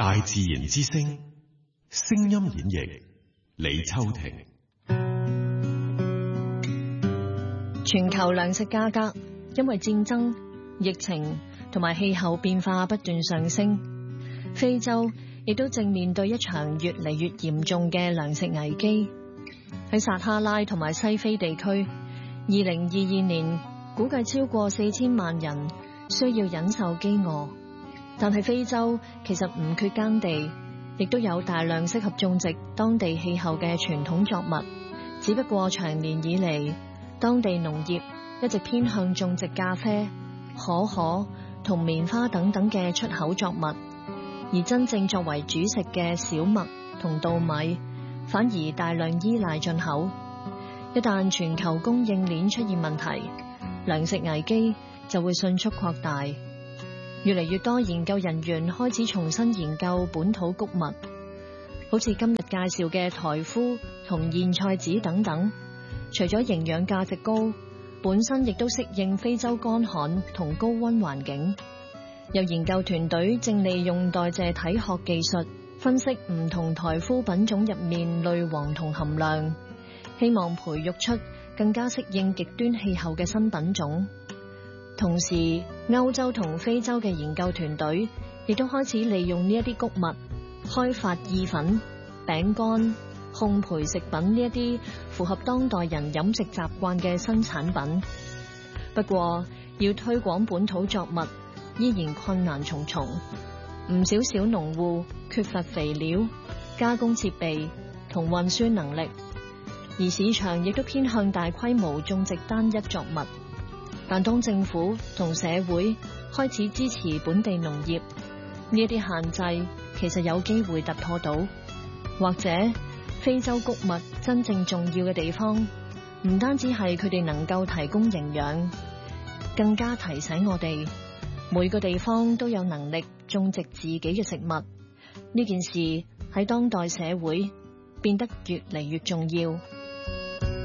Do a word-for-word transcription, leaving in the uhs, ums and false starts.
大自然之聲，聲音演繹李秋婷。 全球糧食價格因為戰爭、疫情同埋氣候變化不斷上升，非洲亦都正面對一場越嚟越嚴重嘅糧食危機。喺撒哈拉同埋西非地區，二零二二年估計超過四千萬人需要忍受飢餓。但係非洲其實唔缺耕地，亦都有大量適合種植當地氣候嘅傳統作物。只不過長年以嚟，當地農業一直偏向種植咖啡、可可同棉花等等嘅出口作物，而真正作為主食嘅小麥同稻米，反而大量依賴進口。一旦全球供應鏈出現問題，糧食危機就會迅速擴大。越嚟越多研究人員開始重新研究本土穀物，好似今日介紹嘅台夫同莧菜籽等等。除咗營養價值高，本身亦都適應非洲乾旱同高溫環境。有研究團隊正利用代謝體學技術分析唔同台夫品種入面類黃酮含量，希望培育出更加適應極端氣候嘅新品種。同時，歐洲同非洲嘅研究團隊亦都開始利用呢一啲穀物開發意粉、餅乾、烘焙食品呢一啲符合當代人飲食習慣嘅新產品。不過，要推廣本土作物依然困難重重，唔少小農戶缺乏肥料、加工設備同運輸能力，而市場亦都偏向大規模種植單一作物。但當政府同社會開始支持本地農業，呢一啲限制其實有機會突破到。或者非洲穀物真正重要嘅地方，唔單止係佢哋能夠提供營養，更加提醒我哋每個地方都有能力種植自己嘅食物。呢件事喺當代社會變得越嚟越重要。